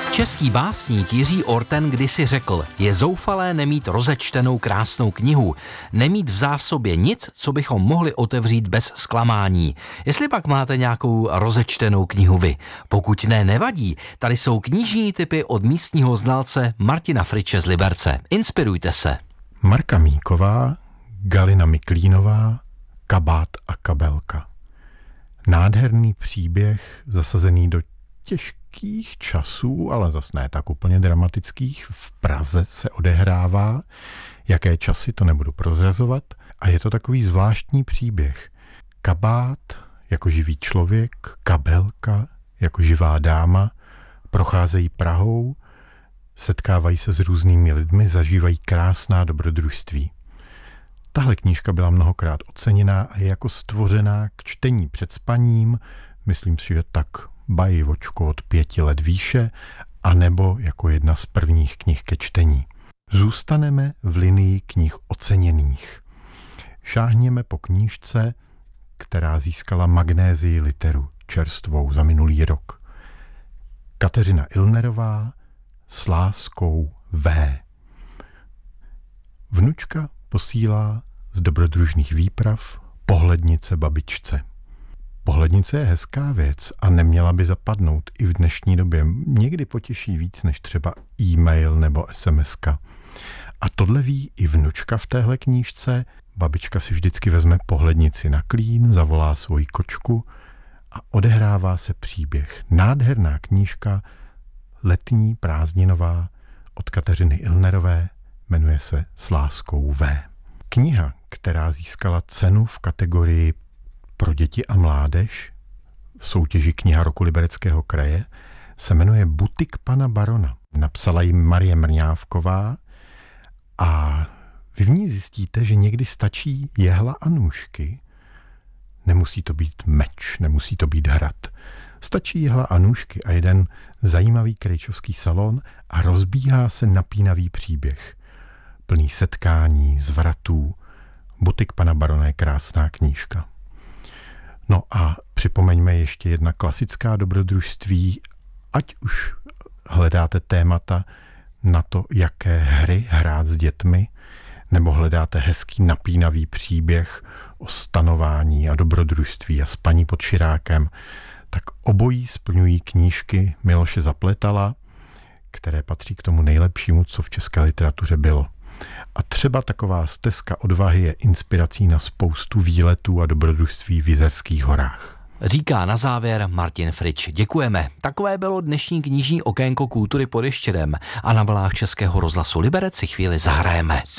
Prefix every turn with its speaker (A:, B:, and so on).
A: Český básník Jiří Orten kdysi řekl, je zoufalé nemít rozečtenou krásnou knihu, nemít v zásobě nic, co bychom mohli otevřít bez zklamání. Jestli pak máte nějakou rozečtenou knihu vy, pokud ne, nevadí, tady jsou knižní tipy od místního znalce Martina Friče z Liberce. Inspirujte se.
B: Marka Míková, Galina Miklínová, Kabát a kabelka. Nádherný příběh zasazený do těžkých časů, ale zas ne tak úplně dramatických. V Praze se odehrává. Jaké časy, to nebudu prozrazovat. A je to takový zvláštní příběh. Kabát jako živý člověk, kabelka jako živá dáma procházejí Prahou, setkávají se s různými lidmi, zažívají krásná dobrodružství. Tahle knížka byla mnohokrát oceněná a je jako stvořená k čtení před spaním, myslím si, že tak bajivočko od 5 let výše, anebo jako jedna z prvních knih ke čtení. Zůstaneme v linii knih oceněných. Šáhněme po knížce, která získala Magnézii literu čerstvou za minulý rok. Kateřina Ilnerová S láskou V. Vnučka posílá z dobrodružných výprav pohlednice babičce. Pohlednice je hezká věc a neměla by zapadnout i v dnešní době. Někdy potěší víc než třeba e-mail nebo SMS-ka. A tohle ví i vnučka v téhle knížce. Babička si vždycky vezme pohlednici na klín, zavolá svoji kočku a odehrává se příběh. Nádherná knížka, letní, prázdninová, od Kateřiny Ilnerové, jmenuje se S láskou V. Kniha, která získala cenu v kategorii pro děti a mládež v soutěži Kniha roku Libereckého kraje, se jmenuje Butik pana barona. Napsala ji Marie Mrňávková a vy v ní zjistíte, že někdy stačí jehla a nůžky. Nemusí to být meč, nemusí to být hrad. Stačí jehla a nůžky a jeden zajímavý krejčovský salon a rozbíhá se napínavý příběh. Plný setkání, zvratů. Butik pana barona je krásná knížka. No a připomeňme ještě jedna klasická dobrodružství, ať už hledáte témata na to, jaké hry hrát s dětmi, nebo hledáte hezký napínavý příběh o stanování a dobrodružství a spaní pod širákem, tak obojí splňují knížky Miloše Zapletala, které patří k tomu nejlepšímu, co v české literatuře bylo. A třeba taková stezka odvahy je inspirací na spoustu výletů a dobrodružství v Jizerských horách.
A: Říká na závěr Martin Frič. Děkujeme. Takové bylo dnešní knižní okénko kultury pod Ještědem a na vlnách Českého rozhlasu Liberec si chvíli zahrajeme.